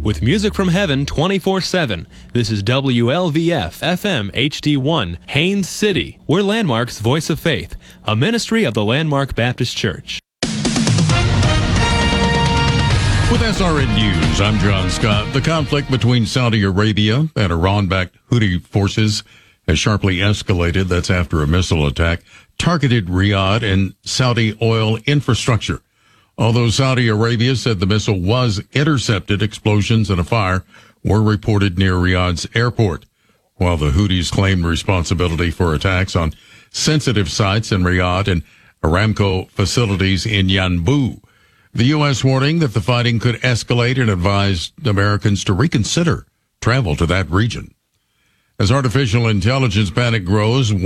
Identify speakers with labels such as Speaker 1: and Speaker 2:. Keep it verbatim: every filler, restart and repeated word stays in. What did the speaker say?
Speaker 1: With music from heaven twenty-four seven, this is W L V F F M H D one, Haines City. We're Landmark's Voice of Faith, a ministry of the Landmark Baptist Church.
Speaker 2: With S R N News, I'm John Scott. The conflict between Saudi Arabia and Iran-backed Houthi forces has sharply escalated. That's after a missile attack targeted Riyadh and Saudi oil infrastructure. Although Saudi Arabia said the missile was intercepted, explosions and a fire were reported near Riyadh's airport, while the Houthis claimed responsibility for attacks on sensitive sites in Riyadh and Aramco facilities in Yanbu. The U S warning that the fighting could escalate and advised Americans to reconsider travel to that region. As artificial intelligence panic grows,